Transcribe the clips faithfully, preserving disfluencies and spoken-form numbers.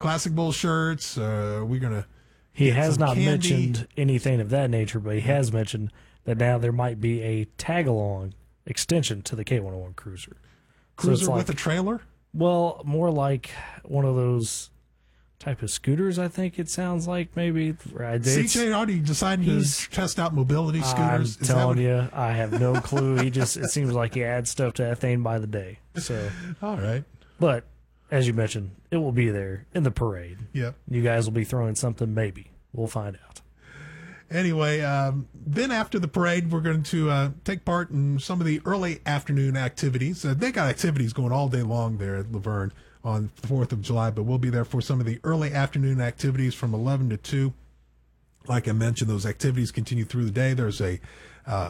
Classic Bowl shirts. Uh, we're going to He has not candy. mentioned anything of that nature, but he has mentioned that now there might be a tag-along extension to the K one oh one Cruiser. Cruiser so with like, a trailer? Well, more like one of those type of scooters, I think it sounds like, maybe. Right? C J already decided to test out mobility scooters. I'm telling you, I have no clue. He just, it seems like he adds stuff to that thing by the day. So, all right. But, as you mentioned, it will be there in the parade. Yep. You guys will be throwing something, maybe. We'll find out. Anyway, um, then after the parade, we're going to uh, take part in some of the early afternoon activities. Uh, they got activities going all day long there at Laverne on the fourth of July, but we'll be there for some of the early afternoon activities from eleven to two. Like I mentioned, those activities continue through the day. There's a uh,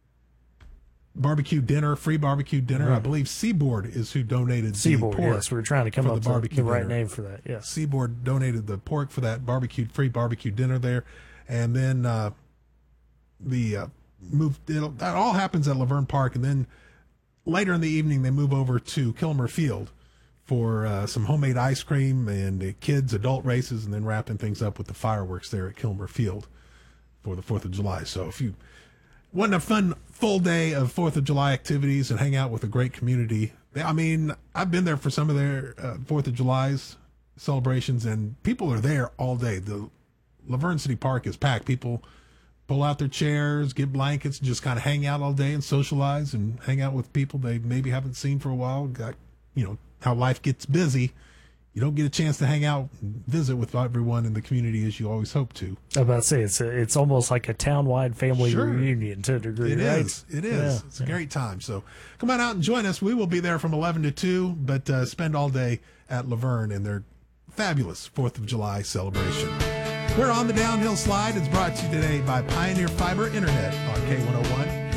barbecue dinner, free barbecue dinner. Right. I believe Seaboard is who donated Seaboard, the pork. yes. We were trying to come for up the with barbecue the right dinner. name for that, yes. Seaboard donated the pork for that barbecue, free barbecue dinner there. And then uh, the uh, move, it'll, that all happens at Laverne Park. And then later in the evening, they move over to Kilmer Field for uh, some homemade ice cream and the kids' adult races, and then wrapping things up with the fireworks there at Kilmer Field for the fourth of July. So if you want a fun full day of fourth of July activities and hang out with a great community, I mean, I've been there for some of their uh, fourth of July's celebrations, and people are there all day. The Laverne City Park is packed. People pull out their chairs, get blankets, and just kind of hang out all day and socialize and hang out with people they maybe haven't seen for a while. Got, you know, how life gets busy. You don't get a chance to hang out and visit with everyone in the community as you always hope to. I was about to say, it's a, it's almost like a town-wide family Sure. reunion to a degree, It right? is. It is. Yeah. It's a great time. So come on out and join us. We will be there from eleven to two, but uh, spend all day at Laverne in their fabulous fourth of July celebration. We're on the Downhill Slide. It's brought to you today by Pioneer Fiber Internet on K one oh one.